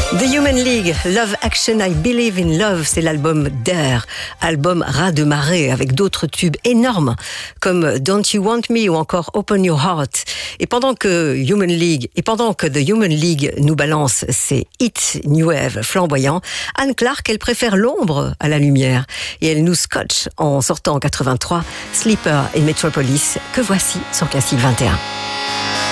The Human League, Love Action, I Believe in Love, c'est l'album d'Air, album raz de marée avec d'autres tubes énormes comme Don't You Want Me ou encore Open Your Heart. Et pendant que The Human League nous balance ses hits new wave flamboyants, Anne Clark, elle préfère l'ombre à la lumière et elle nous scotche en sortant en 83 Sleeper et Metropolis que voici sur Classique 21.